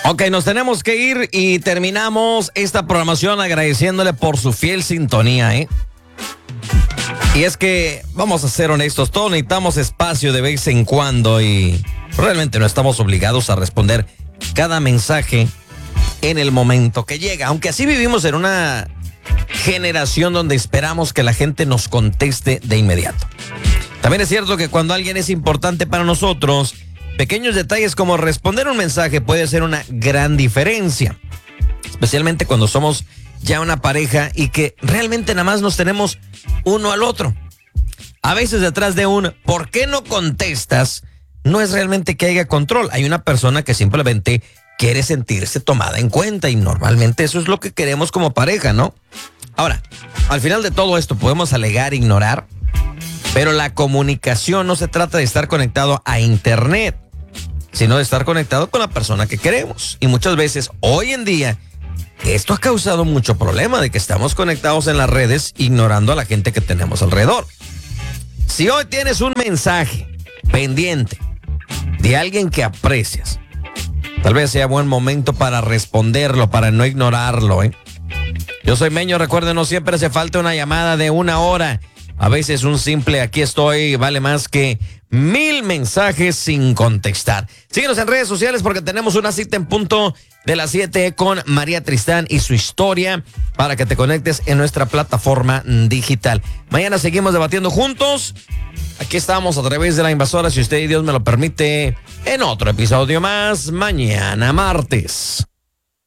Ok, nos tenemos que ir y terminamos esta programación agradeciéndole por su fiel sintonía, ¿eh? Y es que, vamos a ser honestos, todos necesitamos espacio de vez en cuando y realmente no estamos obligados a responder cada mensaje en el momento que llega. Aunque así vivimos en una generación donde esperamos que la gente nos conteste de inmediato. También es cierto que cuando alguien es importante para nosotros, pequeños detalles como responder un mensaje puede ser una gran diferencia. Especialmente cuando somos ya una pareja y que realmente nada más nos tenemos uno al otro. A veces detrás de un ¿por qué no contestas? No es realmente que haya control. Hay una persona que simplemente quiere sentirse tomada en cuenta y normalmente eso es lo que queremos como pareja, ¿no? Ahora, al final de todo esto podemos alegar, ignorar, pero la comunicación no se trata de estar conectado a internet, sino de estar conectado con la persona que queremos. Y muchas veces, hoy en día, esto ha causado mucho problema de que estamos conectados en las redes ignorando a la gente que tenemos alrededor. Si hoy tienes un mensaje pendiente de alguien que aprecias, tal vez sea buen momento para responderlo, para no ignorarlo, ¿eh? Yo soy Meño, recuerden, no siempre hace falta una llamada de 1 hora. A veces un simple aquí estoy vale más que 1000 mensajes sin contestar. Síguenos en redes sociales porque tenemos una cita en punto de las 7 con María Tristán y su historia para que te conectes en nuestra plataforma digital. Mañana seguimos debatiendo juntos. Aquí estamos a través de La Invasora, si usted y Dios me lo permite, en otro episodio más, mañana martes.